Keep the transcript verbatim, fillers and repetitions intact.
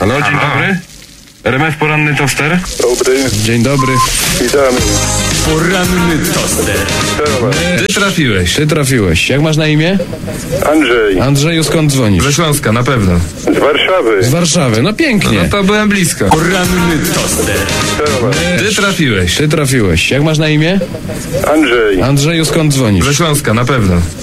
Halo, dzień dobry. R M F Poranny Toster. Dobry, Dzień dobry. witamy. Poranny toster. Ty trafiłeś. Ty trafiłeś. Jak masz na imię? Andrzej, Andrzeju, skąd dzwonisz? Ze Śląska, na pewno. z Warszawy. Z Warszawy. No pięknie. No to byłem blisko. Poranny toster. Ty trafiłeś. Ty trafiłeś. Jak masz na imię? Andrzej, Andrzeju, skąd dzwonisz? Ze Śląska, na pewno.